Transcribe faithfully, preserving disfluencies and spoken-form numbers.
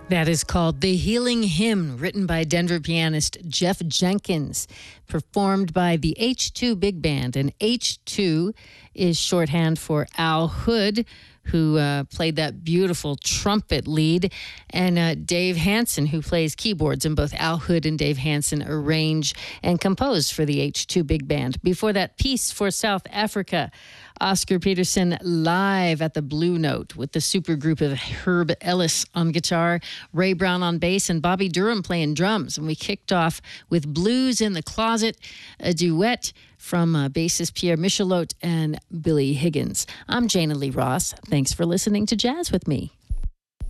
That is called The Healing Hymn, written by Denver pianist Jeff Jenkins, performed by the H two Big Band. And H two is shorthand for Al Hood, who uh, played that beautiful trumpet lead, and uh, Dave Hansen, who plays keyboards. And both Al Hood and Dave Hansen arranged and composed for the H two Big Band. Before that, Peace for South Africa, Oscar Peterson live at the Blue Note with the supergroup of Herb Ellis on guitar, Ray Brown on bass, and Bobby Durham playing drums. And we kicked off with Blues in the Closet, a duet from uh, bassist Pierre Michelotte and Billy Higgins. I'm Jana Lee Ross. Thanks for listening to Jazz with Me.